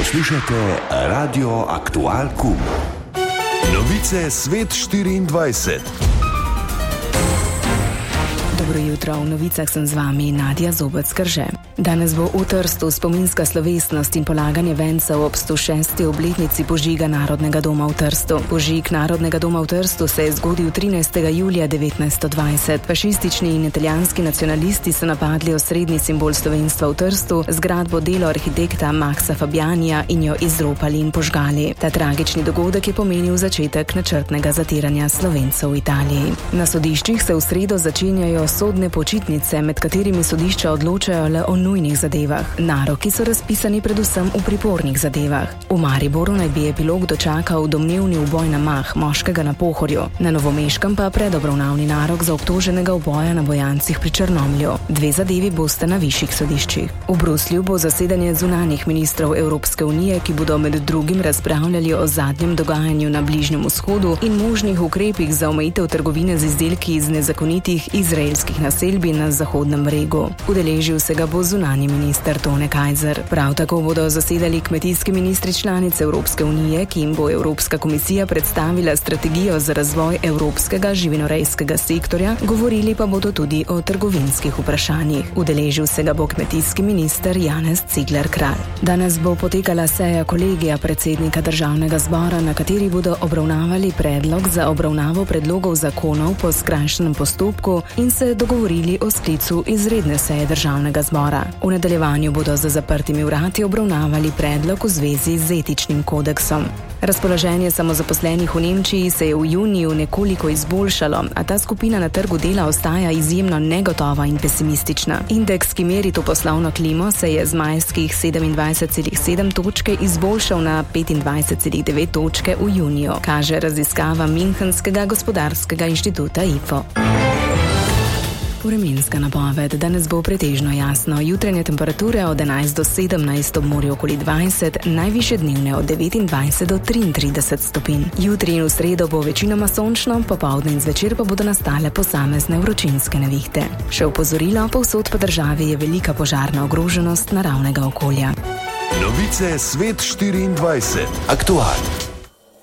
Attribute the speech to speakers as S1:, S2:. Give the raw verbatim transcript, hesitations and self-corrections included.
S1: Poslušate Radio Aktual Kum. Novice Svet štiriindvajset.
S2: Dobro jutro, v novicah sem z vami Nadja Zobec-Krže. Danes bo v Trstu spominska slovesnost in polaganje vencev ob sto šesti obletnici požiga Narodnega doma v Trstu. Požig Narodnega doma v Trstu se je zgodil trinajstega julija devetnajststo dvajset. Fašistični in italijanski nacionalisti so napadli osrednji simbol slovenstva v Trstu, zgradbo delo arhitekta Maxa Fabianija, in jo izropali in požgali. Ta tragični dogodek je pomenil začetek načrtnega zatiranja Slovencev v Italiji. Na sodiščih se v sredo začenjajo sodne počitnice, med katerimi sodišča odločajo le o nujnih zadevah. Naroki so razpisani predvsem v pripornih zadevah. V Mariboru naj bi epilog dočakal domnevni uboj na mah moškega na Pohorju, na Novomeškem pa predobravnavni narok za obtoženega uboja na Bojancih pri Črnomlju. Dve zadevi boste na višjih sodiščih. V Bruslju bo zasedanje zunanjih ministrov Evropske unije, ki bodo med drugim razpravljali o zadnjem dogajanju na Bližnjem vzhodu in možnih ukrepih za omejitev trgovine z izdelki iz nezakonitih izraelskih naselbin na Zahodnem bregu. Udeležil se ga bo zunanji minister Tone Kajzer. Prav tako bodo zasedali kmetijski ministri članic Evropske unije, ki jim bo Evropska komisija predstavila strategijo za razvoj evropskega živinorejskega sektorja, govorili pa bodo tudi o trgovinskih vprašanjih. Udeležil se ga bo kmetijski minister Janez Cigler Kralj. Danes bo potekala seja kolegija predsednika Državnega zbora, na kateri bodo obravnavali predlog za obravnavo predlogov zakonov po skrajšanem postopku in se dogovorili o sklicu izredne seje Državnega zbora. V nadaljevanju bodo za zaprtimi vrati obravnavali predlog v zvezi z etičnim kodeksom. Razpoloženje samozaposlenih v Nemčiji se je v juniju nekoliko izboljšalo, a ta skupina na trgu dela ostaja izjemno negotova in pesimistična. Indeks, ki meri to poslovno klimo, se je z majskih sedemindvajset celih sedem točke izboljšal na petindvajset celih devet točke v juniju, kaže raziskava Münchenskega gospodarskega inštituta I F O. Vremenska napoved. Danes bo pretežno jasno. Jutranje temperature od enajst do sedemnajst, ob morju okoli dvajset, najvišje dnevne od devetindvajset do triintrideset stopinj. Jutri in v sredo bo večinoma sončno, popoldne in zvečer pa bodo nastale posamezne vročinske nevihte. Še opozorilo, povsod po državi je velika požarna ogroženost naravnega okolja.
S1: Novice Svet štiriindvajset. Aktual.